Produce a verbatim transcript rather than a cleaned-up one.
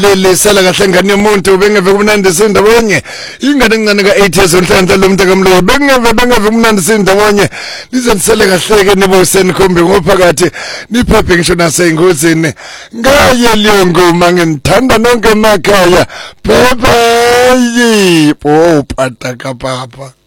leli sala kahle ngane umuntu bengeve kumnandi sindawonye ingane encane ka eight years onhlanhla lo muntu kamlo bengeve bengeve kumnandi sindawonye lizenisele kahle ke nibo senikhombe ngophakathi niphephe ngisho nasengozini ngaye leyo ngoma ngithanda nonke emakhaya bye bye oh pataka papa.